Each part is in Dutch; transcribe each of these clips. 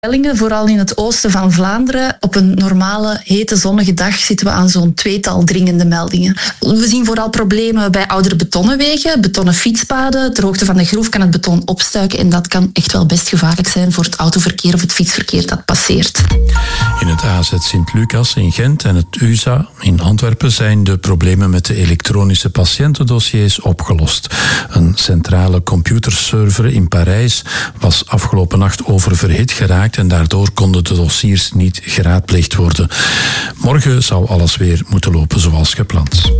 Vooral in het oosten van Vlaanderen. Op een normale, hete, zonnige dag zitten we aan zo'n 2-tal dringende meldingen. We zien vooral problemen bij oudere betonnen wegen, betonnen fietspaden. Ter hoogte van de groef kan het beton opstuiken en dat kan echt wel best gevaarlijk zijn voor het autoverkeer of het fietsverkeer dat passeert. In het AZ Sint-Lucas in Gent en het USA in Antwerpen zijn de problemen met de elektronische patiëntendossiers opgelost. Een centrale computerserver in Parijs was afgelopen nacht oververhit geraakt en daardoor konden de dossiers niet geraadpleegd worden. Morgen zou alles weer moeten lopen zoals gepland.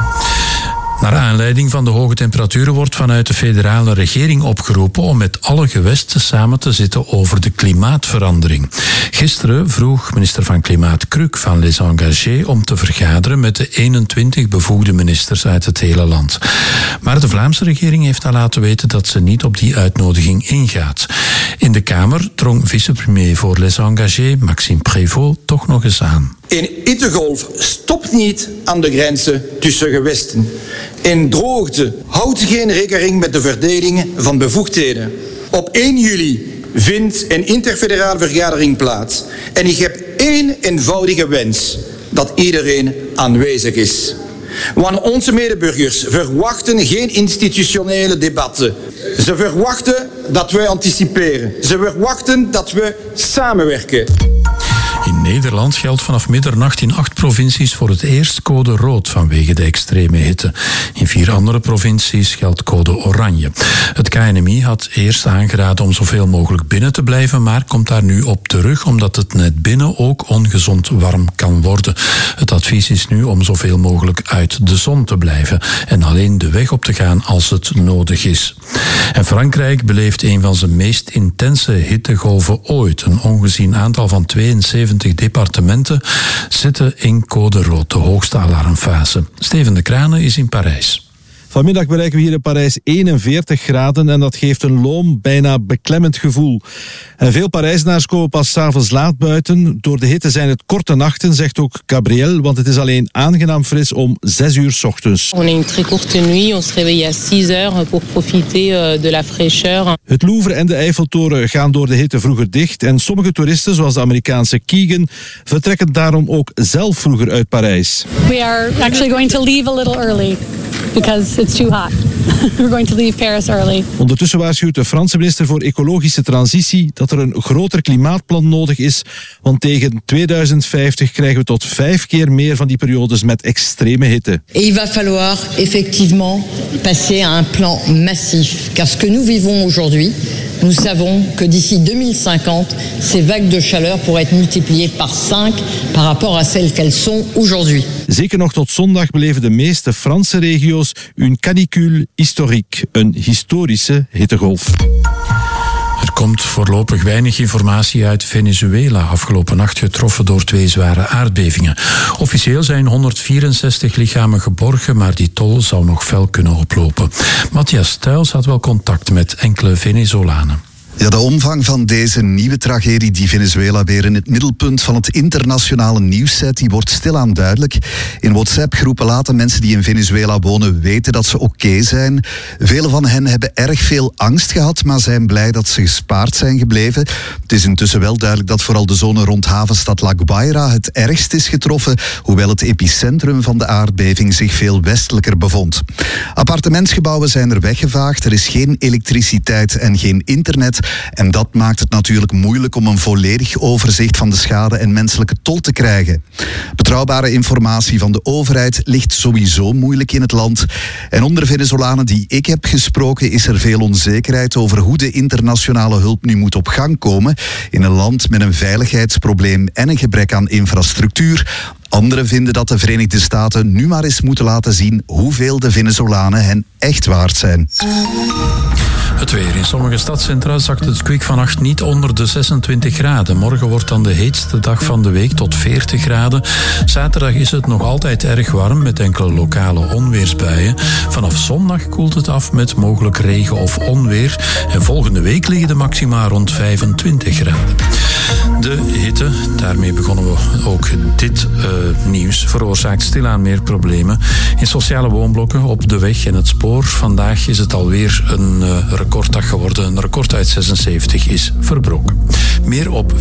Naar aanleiding van de hoge temperaturen wordt vanuit de federale regering opgeroepen om met alle gewesten samen te zitten over de klimaatverandering. Gisteren vroeg minister van Klimaat Kruk van Les Engagés om te vergaderen met de 21 bevoegde ministers uit het hele land. Maar de Vlaamse regering heeft al laten weten dat ze niet op die uitnodiging ingaat. In de Kamer drong vicepremier voor Les Engagés, Maxime Prévost, toch nog eens aan. Een hittegolf stopt niet aan de grenzen tussen gewesten. In droogte houdt geen rekening met de verdeling van bevoegdheden. Op 1 juli vindt een interfederale vergadering plaats. En ik heb 1 eenvoudige wens: dat iedereen aanwezig is. Want onze medeburgers verwachten geen institutionele debatten. Ze verwachten dat wij anticiperen. Ze verwachten dat we samenwerken. In Nederland geldt vanaf middernacht in 8 provincies voor het eerst code rood vanwege de extreme hitte. In 4 andere provincies geldt code oranje. Het KNMI had eerst aangeraden om zoveel mogelijk binnen te blijven, maar komt daar nu op terug omdat het net binnen ook ongezond warm kan worden. Het advies is nu om zoveel mogelijk uit de zon te blijven en alleen de weg op te gaan als het nodig is. En Frankrijk beleeft een van zijn meest intense hittegolven ooit. Een ongezien aantal van 72 departementen zitten in code rood, de hoogste alarmfase. Steven de Kranen is in Parijs. Vanmiddag bereiken we hier in Parijs 41 graden en dat geeft een loom, bijna beklemmend gevoel. En veel Parijzenaars komen pas 's avonds laat buiten. Door de hitte zijn het korte nachten, zegt ook Gabrielle, want het is alleen aangenaam fris om 6 uur 's ochtends. On a une très courte nuit, on se réveille à 6 heures pour profiter de la fraîcheur. Het Louvre en de Eiffeltoren gaan door de hitte vroeger dicht en sommige toeristen, zoals de Amerikaanse Keegan, vertrekken daarom ook zelf vroeger uit Parijs. We are actually going to leave a little early because it's too hot. We're going to leave Paris early. Ondertussen waarschuwt de Franse minister voor ecologische transitie dat er een groter klimaatplan nodig is, want tegen 2050 krijgen we tot 5 keer meer van die periodes met extreme hitte. Et il va falloir effectivement passer à un plan massif, car ce que nous vivons aujourd'hui, nous savons que d'ici 2050, ces vagues de chaleur pourraient être multipliées par 5 par rapport à celles qu'elles sont aujourd'hui. Zeker nog tot zondag beleven de meeste Franse regio's een canicule historique, een historische hittegolf. Er komt voorlopig weinig informatie uit Venezuela, afgelopen nacht getroffen door 2 zware aardbevingen. Officieel zijn 164 lichamen geborgen, maar die tol zou nog fel kunnen oplopen. Matthias Thuils had wel contact met enkele Venezolanen. Ja, de omvang van deze nieuwe tragedie die Venezuela weer in het middelpunt van het internationale nieuws zet, die wordt stilaan duidelijk. In WhatsApp-groepen laten mensen die in Venezuela wonen weten dat ze oké zijn. Velen van hen hebben erg veel angst gehad, maar zijn blij dat ze gespaard zijn gebleven. Het is intussen wel duidelijk dat vooral de zone rond havenstad La Guaira het ergst is getroffen, hoewel het epicentrum van de aardbeving zich veel westelijker bevond. Appartementsgebouwen zijn er weggevaagd, er is geen elektriciteit en geen internet. En dat maakt het natuurlijk moeilijk om een volledig overzicht van de schade en menselijke tol te krijgen. Betrouwbare informatie van de overheid ligt sowieso moeilijk in het land. En onder Venezolanen die ik heb gesproken is er veel onzekerheid over hoe de internationale hulp nu moet op gang komen in een land met een veiligheidsprobleem en een gebrek aan infrastructuur. Anderen vinden dat de Verenigde Staten nu maar eens moeten laten zien hoeveel de Venezolanen hen echt waard zijn. Het weer. In sommige stadcentra zakt het kwik vannacht niet onder de 26 graden. Morgen wordt dan de heetste dag van de week tot 40 graden. Zaterdag is het nog altijd erg warm met enkele lokale onweersbuien. Vanaf zondag koelt het af met mogelijk regen of onweer. En volgende week liggen de maxima rond 25 graden. De hitte, daarmee begonnen we ook dit nieuws, veroorzaakt stilaan meer problemen in sociale woonblokken, op de weg en het spoor. Vandaag is het alweer een recorddag geworden. Een record uit 76 is verbroken. Meer op